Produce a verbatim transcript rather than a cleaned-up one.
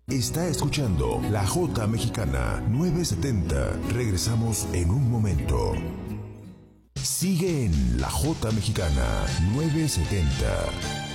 Está escuchando La Jota Mexicana nueve setenta. Regresamos en un momento. Sigue en La Jota Mexicana nueve setenta.